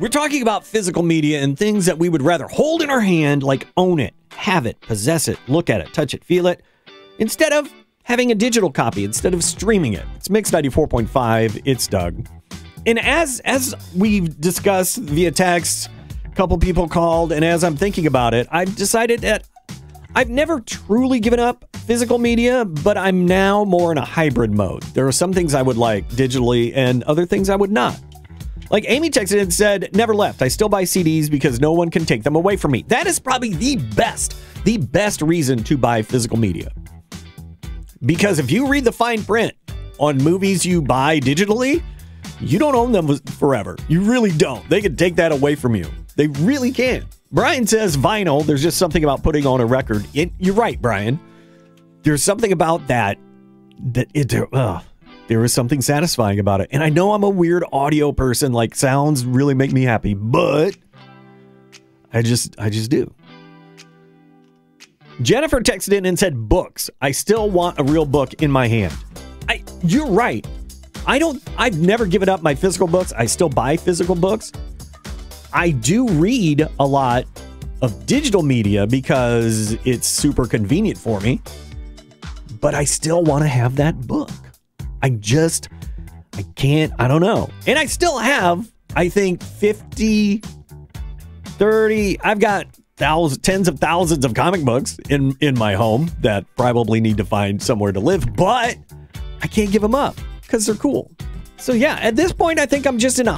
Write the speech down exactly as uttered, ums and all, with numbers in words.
We're talking about physical media and things that we would rather hold in our hand, like own it, have it, possess it, look at it, touch it, feel it, instead of having a digital copy, instead of streaming it. It's Mix ninety-four point five. It's Doug. And as as we've discussed via text, a couple people called, and as I'm thinking about it, I've decided that I've never truly given up physical media, but I'm now more in a hybrid mode. There are some things I would like digitally and other things I would not. Like Amy texted and said, never left. I still buy C Ds because no one can take them away from me. That is probably the best, the best reason to buy physical media. Because if you read the fine print on movies you buy digitally, you don't own them forever. You really don't. They can take that away from you. They really can. Brian says vinyl, there's just something about putting on a record. It, you're right, Brian. There's something about that that it uh, there is something satisfying about it. And I know I'm a weird audio person, like sounds really make me happy, but I just I just do. Jennifer texted in and said books. I still want a real book in my hand. I you're right. I don't I've never given up my physical books. I still buy physical books. I do read a lot of digital media because it's super convenient for me, but I still want to have that book. I just, I can't, I don't know. And I still have, I think, fifty, thirty, I've got thousands, tens of thousands of comic books in, in my home that probably need to find somewhere to live, but I can't give them up because they're cool. So yeah, at this point, I think I'm just in a